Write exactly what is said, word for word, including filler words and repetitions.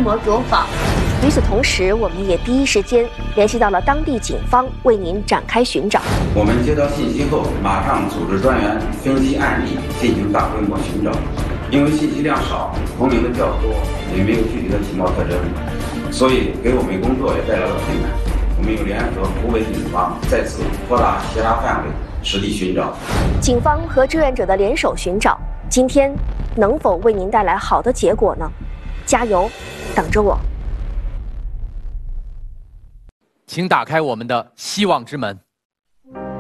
模走访。与此同时，我们也第一时间联系到了当地警方，为您展开寻找。 我们接到信息后，马上组织专员分析案例，进行大规模寻找。因为信息量少，同龄的较多，也没有具体的情报特征，所以给我们工作也带来了困难。我们又联合湖北警方再次扩大协查范围，实地寻找。 警方和志愿者的联手寻找，今天能否为您带来好的结果呢？加油，等着我。 请打开我们的希望之门。